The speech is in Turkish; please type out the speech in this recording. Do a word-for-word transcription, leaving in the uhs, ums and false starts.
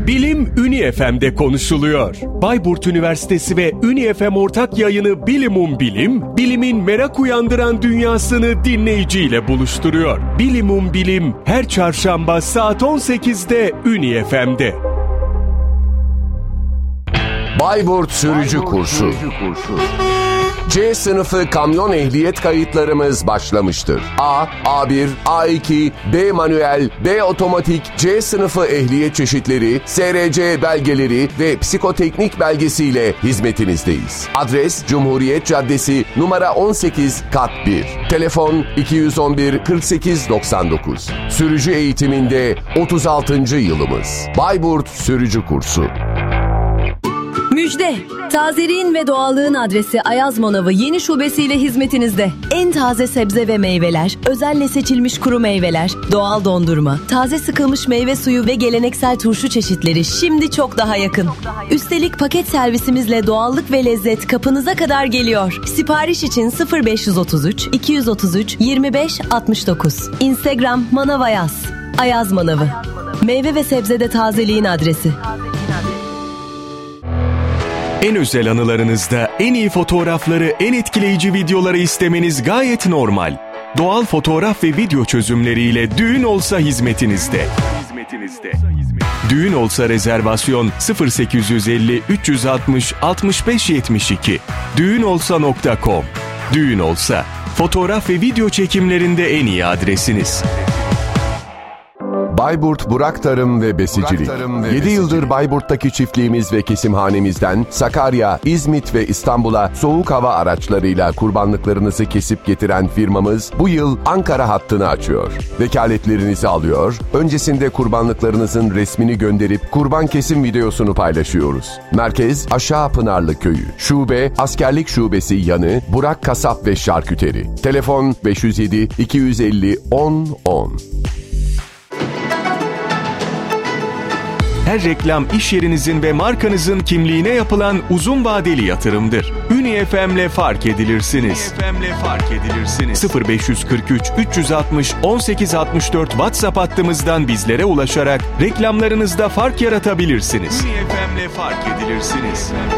Bilim Uni F M'de konuşuluyor. Bayburt Üniversitesi ve Uni F M ortak yayını Bilimum Bilim, bilimin merak uyandıran dünyasını dinleyiciyle buluşturuyor. Bilimum Bilim her çarşamba saat on sekizde Uni F M'de. Bayburt Sürücü Kursu. C sınıfı kamyon ehliyet kayıtlarımız başlamıştır. A, A bir, A iki, B manuel, B otomatik, C sınıfı ehliyet çeşitleri, S R C belgeleri ve psikoteknik belgesiyle hizmetinizdeyiz. Adres Cumhuriyet Caddesi numara on sekiz kat bir. Telefon iki yüz on bir kırk sekiz doksan dokuz. Sürücü eğitiminde otuz altıncı yılımız. Bayburt Sürücü Kursu. Müjde! Tazeliğin ve doğallığın adresi Ayaz Manavı yeni şubesiyle hizmetinizde. En taze sebze ve meyveler, özenle seçilmiş kuru meyveler, doğal dondurma, taze sıkılmış meyve suyu ve geleneksel turşu çeşitleri şimdi çok daha yakın. Üstelik paket servisimizle doğallık ve lezzet kapınıza kadar geliyor. Sipariş için sıfır beş otuz üç iki otuz üç yirmi beş altmış dokuz. Instagram Manav Ayaz. Ayaz Manavı. Meyve ve sebzede tazeliğin adresi. En özel anılarınızda en iyi fotoğrafları, en etkileyici videoları istemeniz gayet normal. Doğal fotoğraf ve video çözümleriyle Düğün Olsa hizmetinizde. Hizmetinizde. Düğün Olsa rezervasyon sıfır sekiz yüz elli üç altmış altmış beş yetmiş iki. düğün olsa nokta com. Düğün Olsa, fotoğraf ve video çekimlerinde en iyi adresiniz. Bayburt Burak Tarım ve Besicilik. yedi yıldır Bayburt'taki çiftliğimiz ve kesimhanemizden Sakarya, İzmit ve İstanbul'a soğuk hava araçlarıyla kurbanlıklarınızı kesip getiren firmamız bu yıl Ankara hattını açıyor. Vekaletlerinizi alıyor, öncesinde kurbanlıklarınızın resmini gönderip kurban kesim videosunu paylaşıyoruz. Merkez Aşağı Pınarlı Köyü. Şube Askerlik Şubesi yanı Burak Kasap ve Şarküteri. Telefon beş yüz yedi iki yüz elli on on. Her reklam iş yerinizin ve markanızın kimliğine yapılan uzun vadeli yatırımdır. Uni F M'le fark edilirsiniz. Uni F M'le fark edilirsiniz. sıfır beş kırk üç üç altmış on sekiz altmış dört WhatsApp hattımızdan bizlere ulaşarak reklamlarınızda fark yaratabilirsiniz. Uni F M'le fark edilirsiniz.